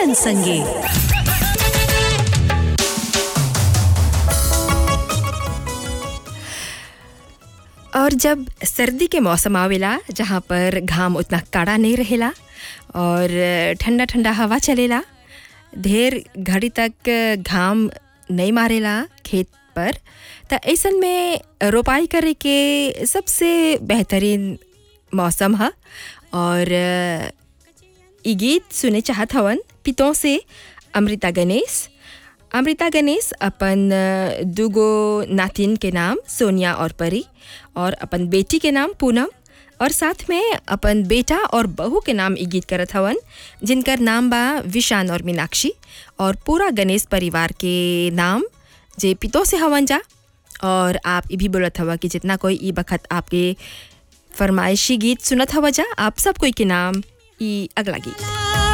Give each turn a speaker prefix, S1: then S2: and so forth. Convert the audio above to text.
S1: किरण संगे। और जब सर्दी के मौसम आवेला जहाँ पर घाम उतना कड़ा नहीं रहेला और ठंडा ठंडा हवा चलेला, ढेर घड़ी तक घाम नहीं मारेला खेत पर, तो ऐसन में रोपाई करे के सबसे बेहतरीन मौसम है। और ई गीत सुने चाहत हवन पितों से अमृता गणेश अपन दुगो नातिन के नाम सोनिया और परी, और अपन बेटी के नाम पूनम, और साथ में अपन बेटा और बहू के नाम ई गीत करत हवन जिनकर नाम बा विशान और मीनाक्षी, और पूरा गणेश परिवार के नाम जे पितो से हवन जा। और आप ये भी बोलत हवा कि जितना कोई ई बखत आपके फरमाइशी गीत सुनत हवा जा, आप सब कोई के नाम ई अगला गीत।